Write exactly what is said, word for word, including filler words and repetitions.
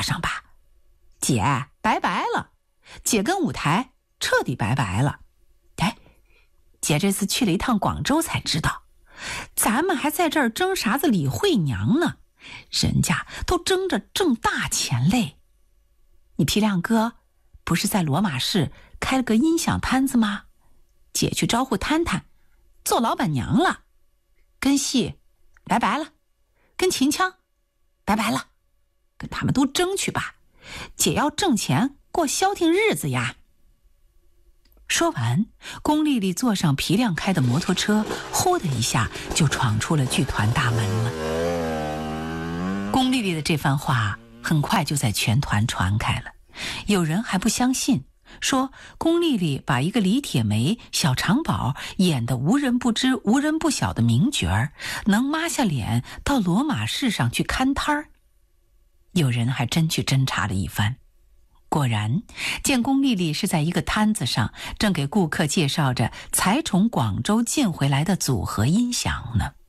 上吧。姐，拜拜了，姐跟舞台彻底拜拜了。哎，姐这次去了一趟广州才知道，咱们还在这儿争啥子李慧娘呢，人家都争着挣大钱嘞。你皮亮哥不是在罗马市开了个音响摊子吗？姐去招呼摊摊，做老板娘了。跟戏拜拜了，跟秦腔拜拜了，跟他们都争去吧，姐要挣钱过消停日子呀。说完，龚丽丽坐上皮亮开的摩托车，呼的一下就闯出了剧团大门了。龚丽丽的这番话很快就在全团传开了，有人还不相信，说龚丽丽把一个李铁梅、小长宝演得无人不知无人不晓的名角儿，能抹下脸到罗马市上去看摊儿。有人还真去侦查了一番，果然见龚丽丽是在一个摊子上正给顾客介绍着才从广州进回来的组合音响呢。